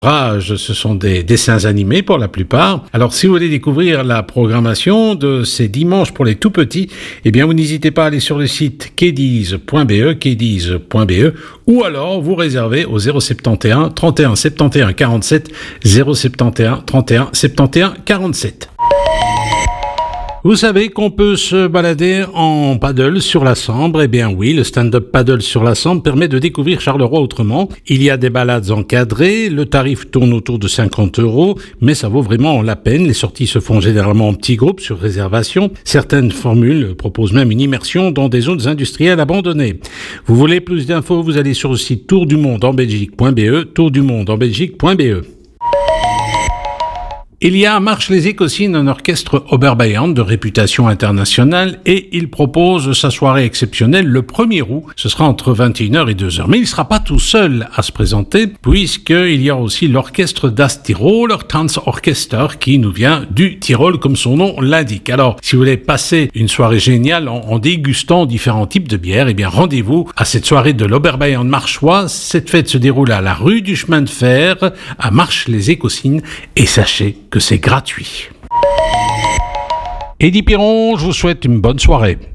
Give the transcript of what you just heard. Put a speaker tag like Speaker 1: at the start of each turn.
Speaker 1: Ce sont des dessins animés pour la plupart. Alors si vous voulez découvrir la programmation de ces dimanches pour les tout petits, eh bien vous n'hésitez pas à aller sur le site kdiz.be ou alors vous réservez au 071 31 71 47 071 31 71 47. Vous savez qu'on peut se balader en paddle sur la Sambre. Eh bien oui, le stand-up paddle sur la Sambre permet de découvrir Charleroi autrement. Il y a des balades encadrées, le tarif tourne autour de 50 €, mais ça vaut vraiment la peine. Les sorties se font généralement en petits groupes sur réservation. Certaines formules proposent même une immersion dans des zones industrielles abandonnées. Vous voulez plus d'infos, vous allez sur le site tourdumondenbelgique.be, tourdumondenbelgique.be. Il y a à Marche-les-Écossines un orchestre Oberbayern de réputation internationale et il propose sa soirée exceptionnelle le 1er août. Ce sera entre 21h et 2h. Mais il ne sera pas tout seul à se présenter puisqu'il y a aussi l'orchestre Das Tiroler Tanzorchester qui nous vient du Tyrol comme son nom l'indique. Alors, si vous voulez passer une soirée géniale en dégustant différents types de bières, eh bien rendez-vous à cette soirée de l'Oberbayern marchois. Cette fête se déroule à la rue du chemin de fer à Marche-les-Écossines et sachez que c'est gratuit. Eddie Piron, je vous souhaite une bonne soirée.